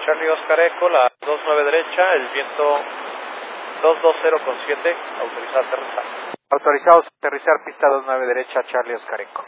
Charlie Oscar Eco, la 29 derecha, el viento 220,7, autorizado a aterrizar. Autorizados a aterrizar, pista 29 derecha, Charlie Oscar Eco.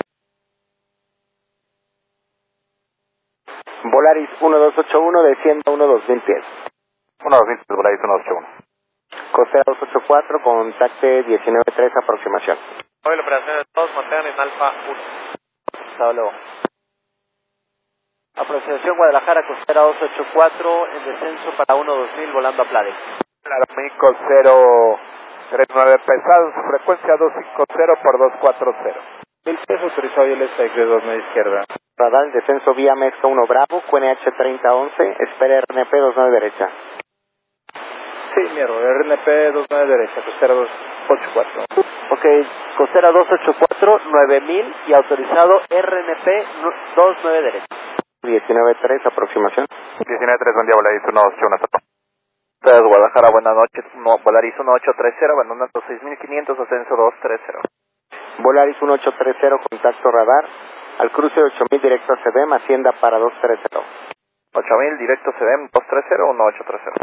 Volaris 1281, descienda 12000 pies. 12000 pies, Volaris 181. Costera 284, contacte 193, aproximación. Hoy la operación de todos, mantengan en Alfa 1. Hasta luego. Aproximación Guadalajara, Costera 284, en descenso para 12000, volando a Plade. Claro, México 039 pesado, en su frecuencia 250 por 240. 1000 pies, autorizado y el strike de 2 media izquierda. Radar, descenso vía Mezca 1 Bravo, QNH 3011, espera RNP 29 derecha. Sí, mi error, RNP 29 derecha, costera 284. Ok, Costera 284, 9000 y autorizado RNP 29 derecha. 193, aproximación. 193, buen día, Volaris 181, hasta Entonces, Guadalajara, buenas noches. Volaris 1830, abandonando 6500, ascenso 230. Volaris 1830, contacto radar, al cruce 8000 directo a CDM, hacienda para 230. 8000, directo CDM 230 o 1830.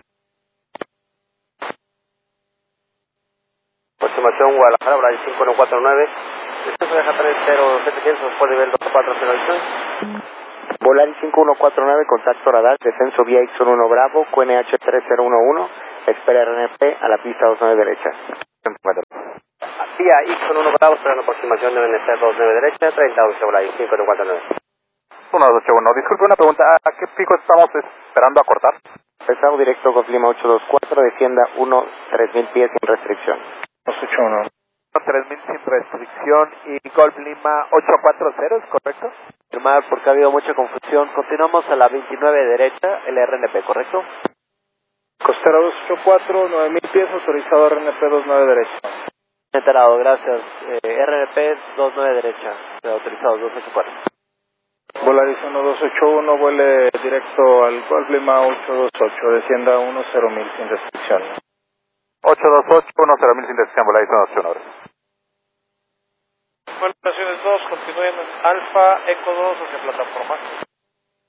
Aproximación Guadalajara, Volaris 5149. Descenso deja 30700 después de nivel 240. Volaris 5149, contacto radar, descenso vía X1 Bravo, QNH 3011, espera RNP a la pista 29 derecha. Vía X1 Bravo, esperando aproximación de BNC 29 derecha, 3011 Volaris 5149. 1281, disculpe una pregunta, ¿a qué pico estamos esperando a cortar? Pesado directo Golf Lima 824, descienda 3000 pies sin restricción. 281. 3000 sin restricción y Golf Lima 840, ¿es correcto? Firmar porque ha habido mucha confusión. Continuamos a la 29 derecha, el RNP, ¿correcto? Costera 284, 9000 pies, autorizado RNP 29 derecha. Enterado, gracias. RNP 29 derecha, autorizado 284. Volaris 1281, vuele directo al Golf Lima 828, descienda 10000 sin restricción. 828, 10000 sin restricción, Volaris 181. Operaciones 2, continúen Alfa Eco 2 hacia plataforma.